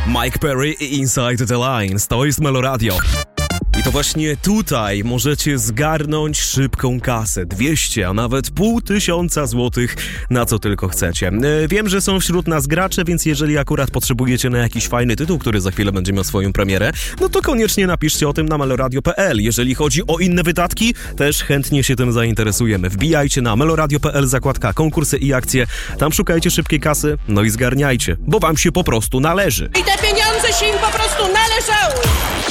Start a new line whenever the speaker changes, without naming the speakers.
Mike Perry i Inside the Lines. To jest Meloradio. I to właśnie tutaj możecie zgarnąć szybką kasę. 200, a nawet 500 złotych, na co tylko chcecie. Wiem, że są wśród nas gracze, więc jeżeli akurat potrzebujecie na jakiś fajny tytuł, który za chwilę będzie miał swoją premierę, no to koniecznie napiszcie o tym na meloradio.pl. Jeżeli chodzi o inne wydatki, też chętnie się tym zainteresujemy. Wbijajcie na meloradio.pl, zakładka konkursy i akcje. Tam szukajcie szybkiej kasy, no i zgarniajcie, bo wam się po prostu należy.
I te pieniądze się im po prostu należały.